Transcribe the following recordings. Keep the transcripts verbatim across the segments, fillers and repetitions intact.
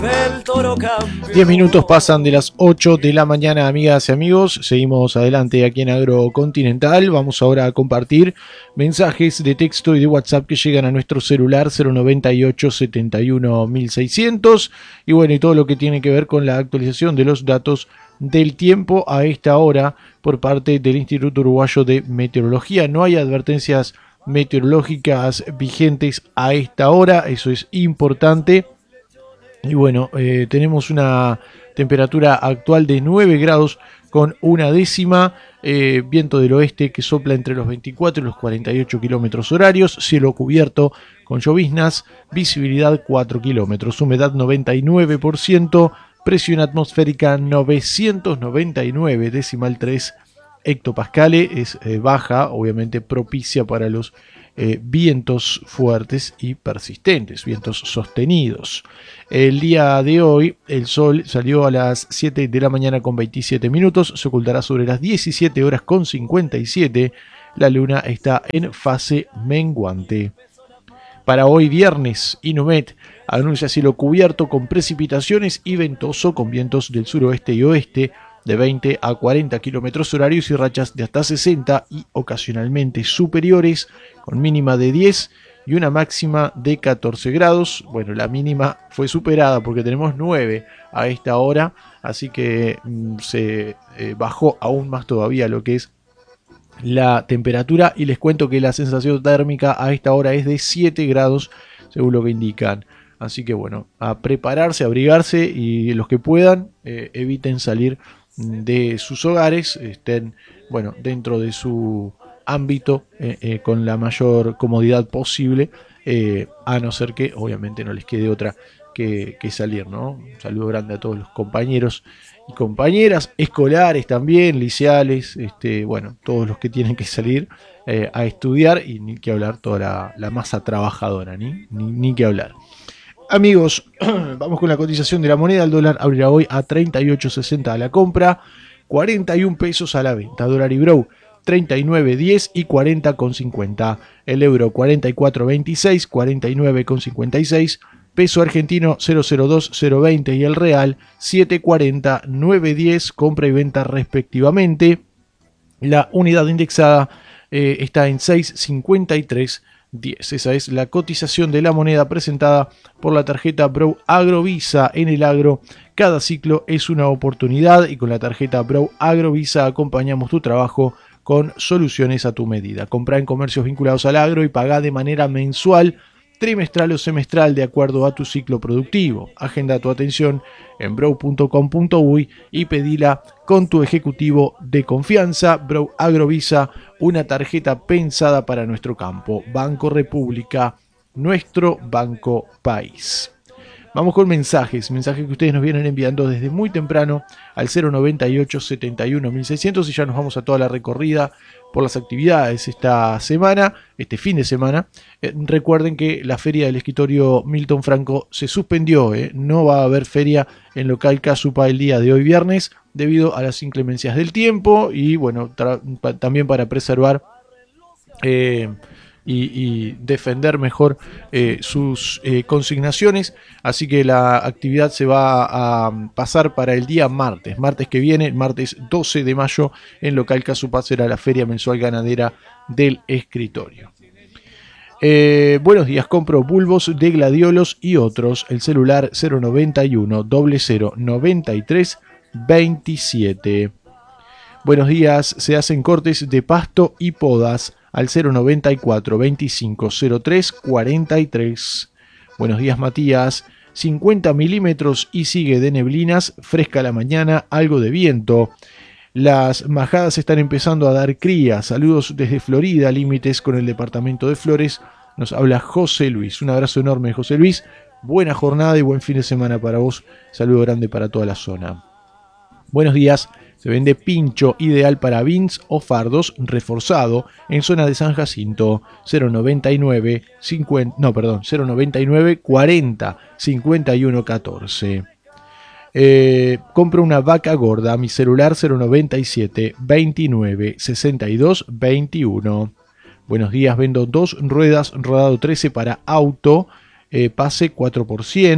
El toro campeón. diez minutos pasan de las ocho de la mañana, amigas y amigos. Seguimos adelante aquí en Agrocontinental. Vamos ahora a compartir mensajes de texto y de WhatsApp que llegan a nuestro celular cero noventa y ocho, setenta y uno, mil seiscientos. Y bueno, y todo lo que tiene que ver con la actualización de los datos del tiempo a esta hora por parte del Instituto Uruguayo de Meteorología. No hay advertencias meteorológicas vigentes a esta hora, eso es importante. Y bueno, eh, tenemos una temperatura actual de nueve grados con una décima, eh, viento del oeste que sopla entre los veinticuatro y los cuarenta y ocho kilómetros horarios, cielo cubierto con lloviznas, visibilidad cuatro kilómetros, humedad noventa y nueve por ciento, presión atmosférica novecientos noventa y nueve decimal tres hectopascales, es eh, baja, obviamente propicia para los Eh, vientos fuertes y persistentes, vientos sostenidos. El día de hoy el sol salió a las siete de la mañana con veintisiete minutos, se ocultará sobre las diecisiete horas con cincuenta y siete, la luna está en fase menguante. Para hoy viernes, Inumet anuncia cielo cubierto con precipitaciones y ventoso con vientos del suroeste y oeste de veinte a cuarenta kilómetros horarios y rachas de hasta sesenta y ocasionalmente superiores, con mínima de diez y una máxima de catorce grados. Bueno, la mínima fue superada porque tenemos nueve a esta hora, así que mmm, se eh, bajó aún más todavía lo que es la temperatura, y les cuento que la sensación térmica a esta hora es de siete grados según lo que indican. Así que bueno, a prepararse, a abrigarse, y los que puedan eh, eviten salir de sus hogares, estén bueno dentro de su ámbito eh, eh, con la mayor comodidad posible, eh, a no ser que obviamente no les quede otra que, que salir, ¿no? Un saludo grande a todos los compañeros y compañeras escolares también, liceales, este, bueno, todos los que tienen que salir eh, a estudiar, y ni que hablar toda la, la masa trabajadora, ni, ni, ni que hablar. Amigos, vamos con la cotización de la moneda. El dólar abrirá hoy a treinta y ocho sesenta a la compra, cuarenta y un pesos a la venta. Dólar Ibrow treinta y nueve diez y cuarenta cincuenta. El euro cuarenta y cuatro veintiséis, cuarenta y nueve cincuenta y seis. Peso argentino cero cero dos, cero veinte y el real siete cuarenta, nueve diez, compra y venta respectivamente. La unidad indexada eh, está en seis cincuenta y tres diez. Esa es la cotización de la moneda presentada por la tarjeta Brow Agrovisa. En el agro, cada ciclo es una oportunidad, y con la tarjeta Brow Agrovisa acompañamos tu trabajo con soluciones a tu medida. Comprá en comercios vinculados al agro y pagá de manera mensual, trimestral o semestral de acuerdo a tu ciclo productivo. Agenda tu atención en brow punto com punto uy y pedila con tu ejecutivo de confianza. Brow Agrovisa, una tarjeta pensada para nuestro campo. Banco República, nuestro banco país. Vamos con mensajes, mensajes que ustedes nos vienen enviando desde muy temprano al cero noventa y ocho, setenta y uno, mil seiscientos, y ya nos vamos a toda la recorrida por las actividades esta semana, este fin de semana. Eh, recuerden que la feria del escritorio Milton Franco se suspendió, eh. no va a haber feria en local Casupa el día de hoy viernes debido a las inclemencias del tiempo, y bueno, pa también para preservar eh, Y, y defender mejor eh, sus eh, consignaciones. Así que la actividad se va a pasar para el día martes, martes que viene, martes doce de mayo, en local Casupa será la feria mensual ganadera del escritorio. Eh, buenos días, compro bulbos de gladiolos y otros. El celular cero noventa y uno, cero cero noventa y tres veintisiete. Buenos días, se hacen cortes de pasto y podas al cero noventa y cuatro, veinticinco, cero tres, cuarenta y tres. Buenos días, Matías. cincuenta milímetros y sigue de neblinas, fresca a la mañana, algo de viento. Las majadas están empezando a dar cría. Saludos desde Florida, límites con el departamento de Flores. Nos habla José Luis. Un abrazo enorme, José Luis. Buena jornada y buen fin de semana para vos. Saludo grande para toda la zona. Buenos días. Se vende pincho ideal para vins o fardos reforzado en zona de San Jacinto. cero noventa y nueve, cincuenta, no, perdón, cero noventa y nueve, cuarenta, cincuenta y uno, catorce. Eh, compro una vaca gorda. Mi celular cero noventa y siete, veintinueve, sesenta y dos, veintiuno. Buenos días, vendo dos ruedas rodado trece para auto, eh, pase cuatro por cien.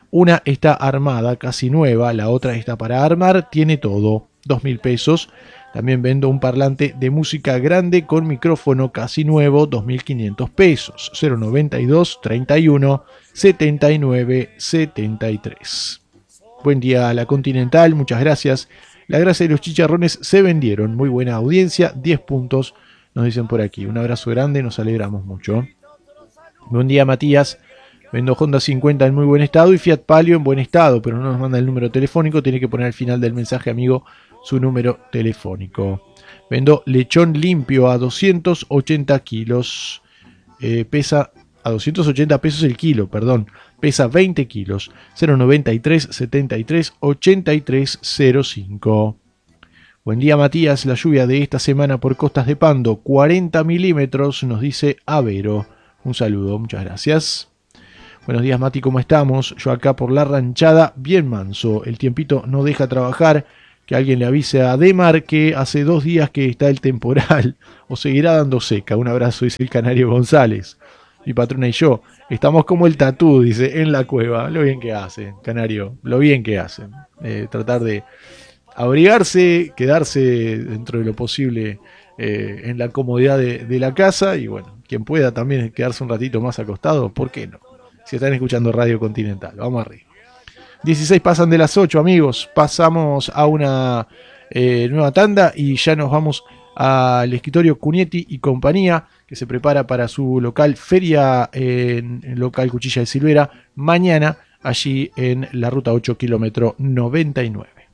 Una está armada, casi nueva, la otra está para armar, tiene todo, dos mil pesos. También vendo un parlante de música grande con micrófono casi nuevo, dos mil quinientos pesos. cero noventa y dos, treinta y uno, setenta y nueve, setenta y tres. Buen día a la Continental, muchas gracias. La grasa y los chicharrones se vendieron, muy buena audiencia, diez puntos, nos dicen por aquí. Un abrazo grande, nos alegramos mucho. Buen día, Matías. Vendo Honda cincuenta en muy buen estado y Fiat Palio en buen estado, pero no nos manda el número telefónico, tiene que poner al final del mensaje, amigo, su número telefónico. Vendo lechón limpio a doscientos ochenta kilos, eh, pesa a doscientos ochenta pesos el kilo, perdón, pesa veinte kilos, cero noventa y tres, setenta y tres, ochenta y tres, cero cinco. Buen día, Matías, la lluvia de esta semana por Costas de Pando, cuarenta milímetros, nos dice Avero. Un saludo, muchas gracias. Buenos días, Mati, ¿cómo estamos? Yo acá por la ranchada, bien manso. El tiempito no deja trabajar. Que alguien le avise a Demar que hace dos días que está el temporal. O seguirá dando seca. Un abrazo, dice el Canario González. Mi patrona y yo estamos como el tatú, dice, en la cueva. Lo bien que hace, Canario. Lo bien que hacen. Eh, tratar de abrigarse, quedarse dentro de lo posible eh, en la comodidad de, de la casa. Y bueno, quien pueda también quedarse un ratito más acostado, ¿por qué no? Si están escuchando Radio Continental, vamos arriba. dieciséis pasan de las ocho, amigos. Pasamos a una eh, nueva tanda y ya nos vamos al escritorio Cunietti y compañía, que se prepara para su local feria en el local Cuchilla de Silvera, mañana, allí en la ruta ocho, kilómetro noventa y nueve.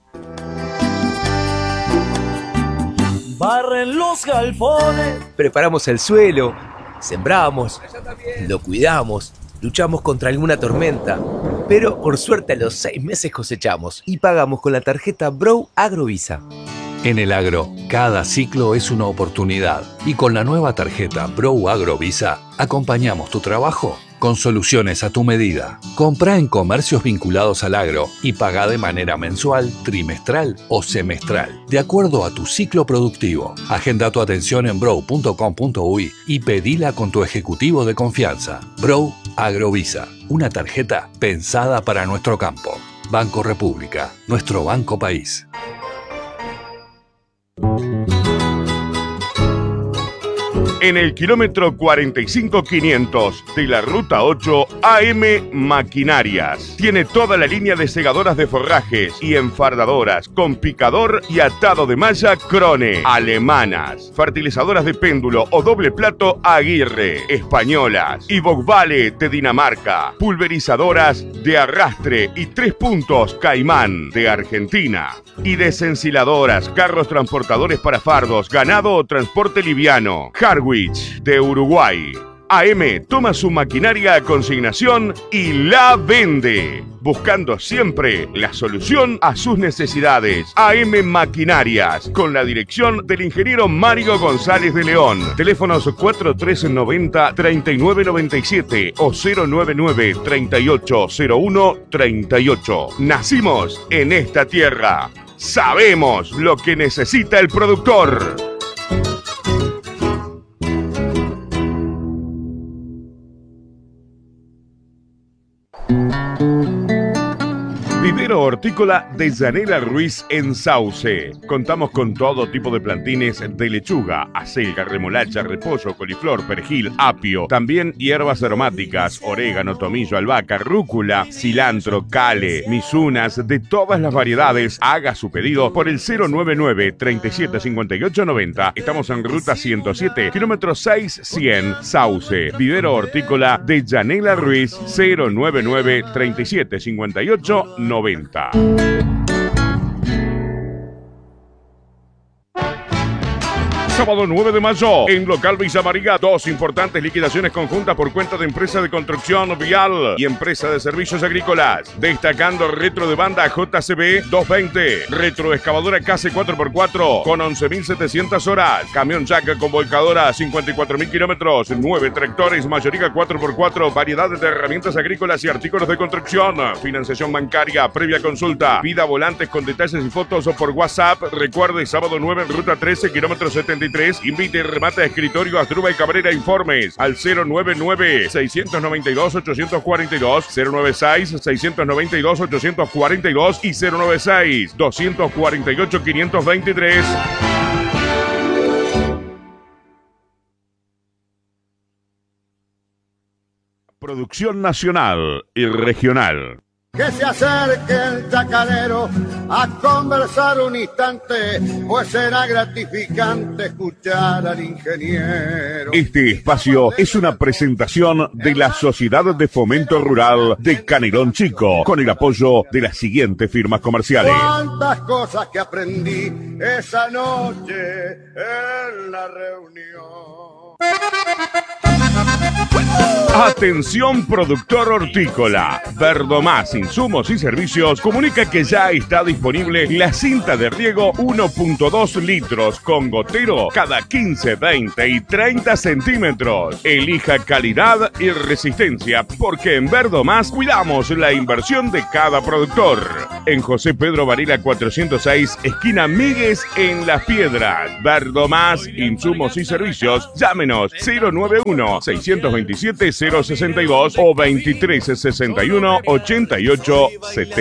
Barren los galpones. Preparamos el suelo, sembramos, lo cuidamos. Luchamos contra alguna tormenta, pero por suerte a los seis meses cosechamos y pagamos con la tarjeta Brow Agrovisa. En el agro, cada ciclo es una oportunidad y con la nueva tarjeta Brow Agrovisa acompañamos tu trabajo con soluciones a tu medida. Comprá en comercios vinculados al agro y pagá de manera mensual, trimestral o semestral, de acuerdo a tu ciclo productivo. Agenda tu atención en brow punto com punto uy y pedila con tu ejecutivo de confianza. Brow Agrovisa, una tarjeta pensada para nuestro campo. Banco República, nuestro banco país. En el kilómetro cuarenta y cinco quinientos de la ruta ocho, A M Maquinarias. Tiene toda la línea de segadoras de forrajes y enfardadoras con picador y atado de malla Krone, alemanas, fertilizadoras de péndulo o doble plato Aguirre, españolas, y Vogvale de Dinamarca, pulverizadoras de arrastre y tres puntos Caimán de Argentina, y desensiladoras, carros transportadores para fardos, ganado o transporte liviano, Harwich de Uruguay. A M toma su maquinaria a consignación y la vende, buscando siempre la solución a sus necesidades. A M Maquinarias, con la dirección del ingeniero Mario González de León. Teléfonos cuatro tres noventa, treinta y nueve noventa y siete o cero nueve nueve, treinta y ocho cero uno, treinta y ocho. Nacimos en esta tierra. Sabemos lo que necesita el productor. Vivero hortícola de Yanela Ruiz en Sauce. Contamos con todo tipo de plantines de lechuga, acelga, remolacha, repollo, coliflor, perejil, apio. También hierbas aromáticas, orégano, tomillo, albahaca, rúcula, cilantro, cale, misunas, de todas las variedades. Haga su pedido por el cero nueve nueve, treinta y siete, cincuenta y ocho, noventa. Estamos en ruta ciento siete, kilómetro seis cien, Sauce. Vivero hortícola de Yanela Ruiz, cero nueve nueve, treinta y siete, cincuenta y ocho, noventa. Sábado nueve de mayo, en local Villa María, dos importantes liquidaciones conjuntas por cuenta de empresa de construcción vial y empresa de servicios agrícolas. Destacando retro de banda J C B doscientos veinte, retro excavadora K C cuatro por cuatro con once mil setecientas horas, camión jack con volcadora cincuenta y cuatro mil kilómetros, nueve tractores Mayorica cuatro por cuatro, variedades de herramientas agrícolas y artículos de construcción, financiación bancaria, previa consulta, pida volantes con detalles y fotos o por WhatsApp. Recuerde, sábado nueve en ruta trece, kilómetro setenta y tres, veintitrés. Invite y remata a Escritorio Asdrúbal Cabrera. Informes al cero nueve nueve, seis nueve dos, ocho cuatro dos, cero nueve seis, seis nueve dos, ocho cuatro dos y cero nueve seis, dos cuatro ocho, cinco dos tres. Producción nacional y regional. Que se acerque el chacarero a conversar un instante, pues será gratificante escuchar al ingeniero. Este espacio es una presentación de la Sociedad de Fomento Rural de Canelón Chico, con el apoyo de las siguientes firmas comerciales. Cuántas cosas que aprendí esa noche en la reunión. Atención productor hortícola. Verdomás Insumos y Servicios comunica que ya está disponible la cinta de riego uno punto dos litros con gotero cada quince, veinte y treinta centímetros. Elija calidad y resistencia porque en Verdomás cuidamos la inversión de cada productor. En José Pedro Varela cuatrocientos seis, esquina Míguez en Las Piedras. Verdomás Insumos y Servicios. Llámenos cero nueve uno, seis dos siete, cero seis dos o veintitrés sesenta y uno, ochenta y ocho setenta.